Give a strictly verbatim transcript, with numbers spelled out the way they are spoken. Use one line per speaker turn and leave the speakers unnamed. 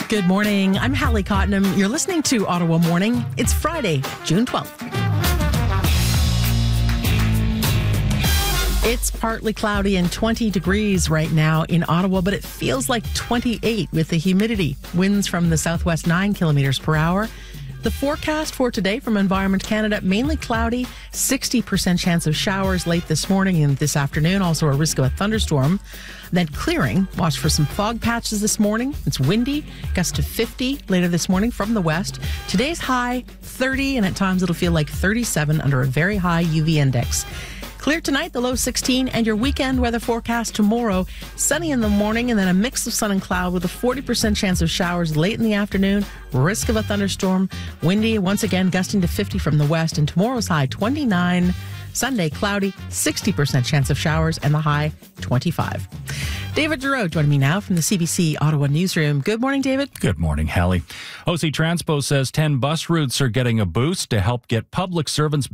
Good morning. I'm Hallie Cottenham. You're listening to Ottawa Morning. It's Friday, June twelfth. It's partly cloudy and twenty degrees right now in Ottawa, but it feels like twenty-eight with the humidity. Winds from the southwest nine kilometers per hour. The forecast for today from Environment Canada, mainly cloudy, sixty percent chance of showers late this morning and this afternoon, also a risk of a thunderstorm. Then clearing, watch for some fog patches this morning. It's windy, gust to fifty later this morning from the west. Today's high, thirty, and at times it'll feel like thirty-seven under a very high U V index. Clear tonight, the low sixteen, and your weekend weather forecast tomorrow. Sunny in the morning and then a mix of sun and cloud with a forty percent chance of showers late in the afternoon. Risk of a thunderstorm. Windy, once again gusting to fifty from the west. And tomorrow's high, twenty-nine. Sunday, cloudy, sixty percent chance of showers, and the high, twenty-five. David Giroux joining me now from the C B C Ottawa newsroom. Good morning, David.
Good morning, Hallie. O C Transpo says ten bus routes are getting a boost to help get public servants